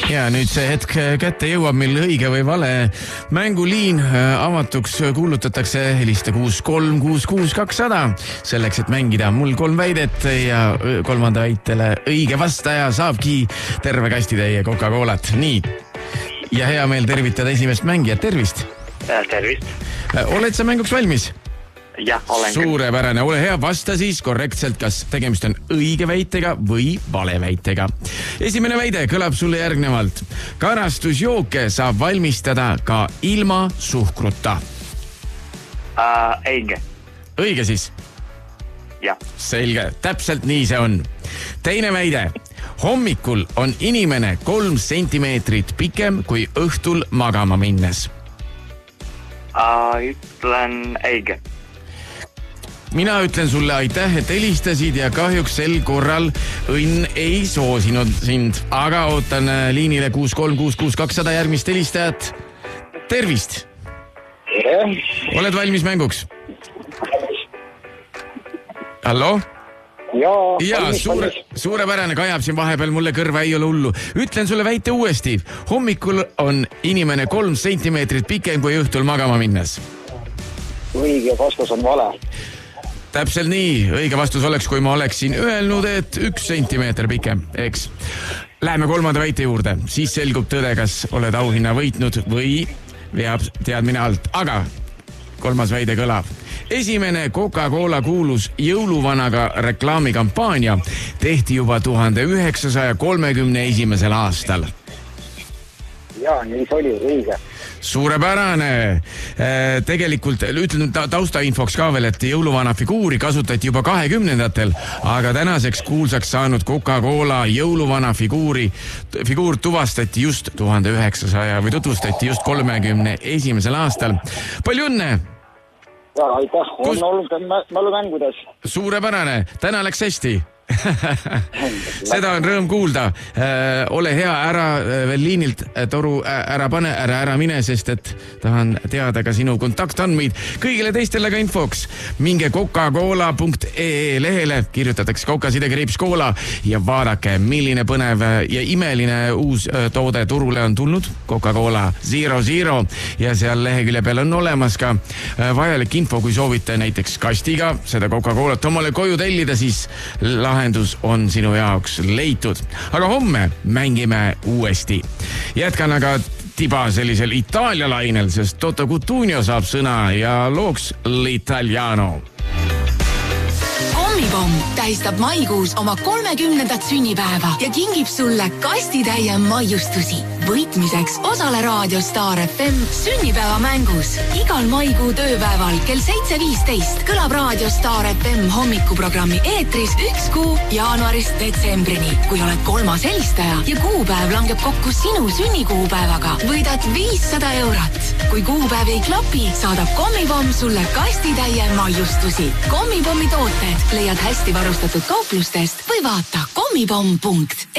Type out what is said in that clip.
Ja nüüd see hetk kätte jõuab, mil õige või vale mänguliin avatuks kuulutatakse, helista 6366200 selleks, et mängida mul 3 väidet ja kolmanda väitele õige vastaja saabki terve kastitäie Coca-Colat. Nii, ja hea meel tervitada esimest mängijat, tervist! Tervist! Oled sa mänguks valmis? Jah, olen. Suurepärane, ole hea, vasta siis korrektselt, kas tegemist on õige väitega või vale väitega. Esimene väide kõlab sulle järgnevalt. Karastusjooke saab valmistada ka ilma suhkruta. Õige. Õige siis? Jah. Selge, täpselt nii see on. Teine väide. Hommikul on inimene 3 sentimeetrit pikem kui õhtul magama minnes. Ütlen õige. Mina ütlen sulle aitäh, et helistasid ja kahjuks sel korral õnn ei soosinud sind. Aga ootan liinile 6366200 järgmist helistajat. Tervist! Tere! Oled valmis mänguks? Hallo? Jaa, suurepärane, kajab siin vahepeal mulle kõrva, ei ole hullu. Ütlen sulle väite uuesti. Hommikul on inimene 3 sentimeetrit pikem kui õhtul magama minnes. Õige vastus on vale. Täpselt nii, õige vastus oleks, kui ma oleksin öelnud, et 1 sentimeeter pikem, eks. Läheme kolmanda väite juurde, siis selgub tõde, kas oled auhinna võitnud või veab teadmine alt. Aga kolmas väide kõlab. Esimene Coca-Cola kuulus jõuluvanaga reklaamikampaania tehti juba 1931. aastal. Jaa, nii see oli, õige. Suurepärane. Tegelikult ütlen taustainfoks ka veel, et jõuluvana figuuri kasutati juba 20-ndatel, aga tänaseks kuulsaks saanud Coca-Cola jõuluvana figuur tuvastati just 1900 või tutvustati just 31. aastal. Palju õnne! Jaa, aitäh, on olnud mälumängudes. Suurepärane, täna läks hästi. Seda on rõõm kuulda. Ole hea, ära veel liinilt toru ära pane, ära mine, sest et tahan teada ka sinu kontaktandmeid. Kõigile teistele ka infoks. Minge coca-cola.ee lehele, kirjutatakse Coca-Cola ja vaadake, milline põnev ja imeline uus toode turule on tulnud. Coca-Cola Zero ja seal lehekülje peal on olemas ka vajalik info, kui soovite näiteks kastiga seda Coca-Colat omale koju tellida, siis lahendus on sinu jaoks leitud. Aga homme mängime uuesti. Jätkan aga tiba sellisel Itaalia lainel, sest Toto Cutugno saab sõna ja looks L'Italiano. Kommipomm tähistab maikuus oma 30. sünnipäeva ja kingib sulle kastitäie maiustusi. Võitmiseks osale Raadio Star FM sünnipäevamängus. Igal maikuu tööpäeval kell 7.15 kõlab Raadio Star FM hommikuprogrammi eetris 1 kuu jaanuarist detsembrini. Kui oled 3. helistaja ja kuupäev langeb kokku sinu sünnikuupäevaga, võidad 500 €. Kui kuupäev ei klapi, saadab Kommipomm sulle kastitäie maiustusi. Kommipommi tooted leiad hästi varustatud kauplustest või vaata kommipomm.ee.